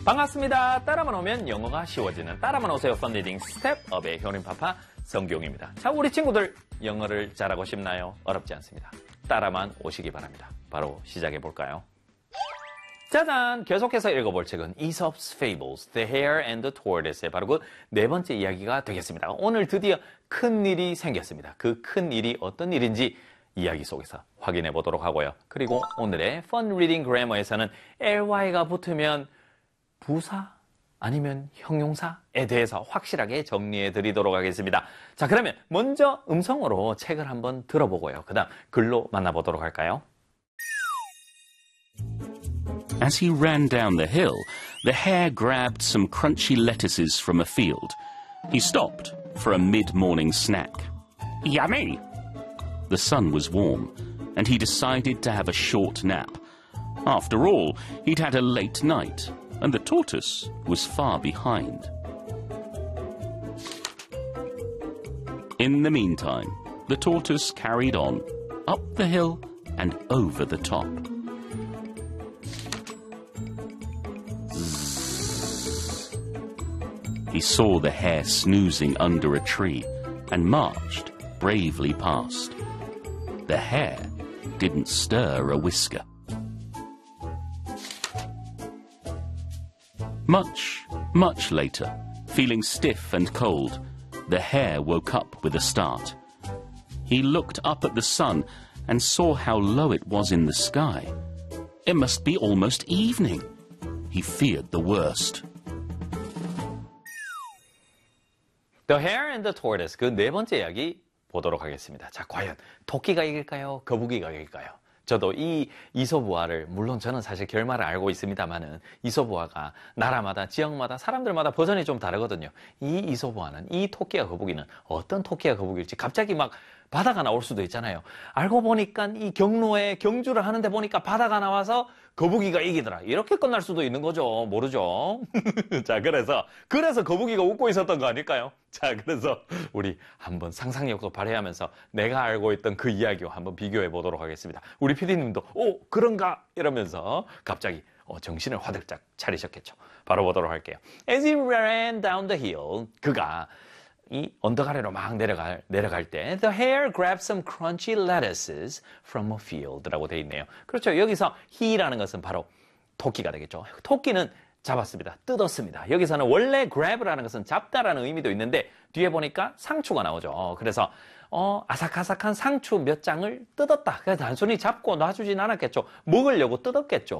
반갑습니다. 따라만 오면 영어가 쉬워지는 따라만 오세요 펀리딩 스텝업의 효림파파 성기용입니다. 자, 우리 친구들 영어를 잘하고 싶나요? 어렵지 않습니다. 따라만 오시기 바랍니다. 바로 시작해볼까요? 짜잔! 계속해서 읽어볼 책은 Aesop's Fables, The Hare and the Tortoise의 바로 그 네 번째 이야기가 되겠습니다. 오늘 드디어 큰 일이 생겼습니다. 그 큰 일이 어떤 일인지 이야기 속에서 확인해 보도록 하고요. 그리고 오늘의 Fun Reading Grammar에서는 ly가 붙으면 부사 아니면 형용사에 대해서 확실하게 정리해 드리도록 하겠습니다. 자, 그러면 먼저 음성으로 책을 한번 들어보고요. 그 다음 글로 만나보도록 할까요? As he ran down the hill, the hare grabbed some crunchy lettuces from a field. He stopped for a mid-morning snack. Yummy! The sun was warm, and he decided to have a short nap. After all, he'd had a late night, and the tortoise was far behind. In the meantime, the tortoise carried on, up the hill and over the top. He saw the hare snoozing under a tree and marched bravely past. The hare didn't stir a whisker. Much later, feeling stiff and cold, the hare woke up with a start. He looked up at the sun and saw how low it was in the sky. It must be almost evening. He feared the worst. The Hare and the Tortoise, 그 네 번째 이야기 보도록 하겠습니다. 자, 과연 토끼가 이길까요? 거북이가 이길까요? 저도 이 이솝우화를, 물론 저는 사실 결말을 알고 있습니다만은 이솝우화가 나라마다, 지역마다, 사람들마다 버전이 좀 다르거든요. 이 이솝우화는, 이 토끼와 거북이는 어떤 토끼와 거북일지 갑자기 막 바다가 나올 수도 있잖아요. 알고 보니까 이 경로에 경주를 하는데 보니까 바다가 나와서 거북이가 이기더라. 이렇게 끝날 수도 있는 거죠. 모르죠. 자, 그래서 거북이가 웃고 있었던 거 아닐까요? 자, 그래서 우리 한번 상상력도 발휘하면서 내가 알고 있던 그 이야기와 한번 비교해 보도록 하겠습니다. 우리 PD님도 그런가? 이러면서 갑자기 정신을 화들짝 차리셨겠죠. 바로 보도록 할게요. As he ran down the hill, 그가 이 언덕 아래로 막 내려갈 때 The hare grabbed some crunchy lettuces from a field라고 돼 있네요. 그렇죠. 여기서 he라는 것은 바로 토끼가 되겠죠. 토끼는 잡았습니다. 뜯었습니다. 여기서는 원래 grab라는 것은 잡다라는 의미도 있는데 뒤에 보니까 상추가 나오죠. 그래서 아삭아삭한 상추 몇 장을 뜯었다. 그래서 단순히 잡고 놔주진 않았겠죠. 먹으려고 뜯었겠죠.